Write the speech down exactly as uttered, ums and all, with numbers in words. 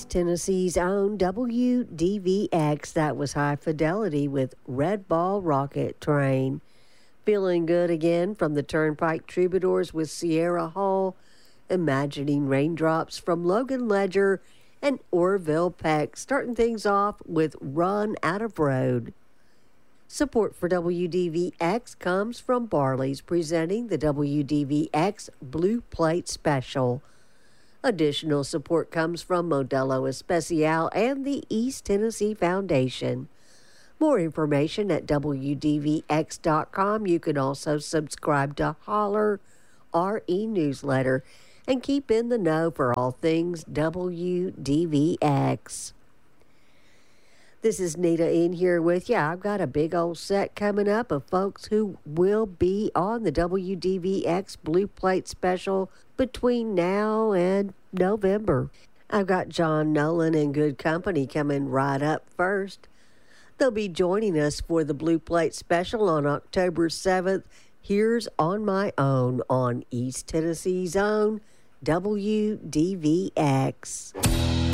Tennessee's own W D V X. That was High Fidelity with Red Ball Rocket Train. Feeling good again from the Turnpike Troubadours with Sierra Hall. Imagining Raindrops from Logan Ledger and Orville Peck. Starting things off with Run Out of Road. Support for W D V X comes from Barley's, presenting the W D V X Blue Plate Special. Additional support comes from Modelo Especial and the East Tennessee Foundation. More information at W D V X dot com. You can also subscribe to Holler R E newsletter and keep in the know for all things W D V X. This is Nita in here with you. I've got a big old set coming up of folks who will be on the W D V X Blue Plate Special between now and November. I've got John Nolan and Good Company coming right up first. They'll be joining us for the Blue Plate Special on October seventh. Here's On My Own on East Tennessee's own W D V X.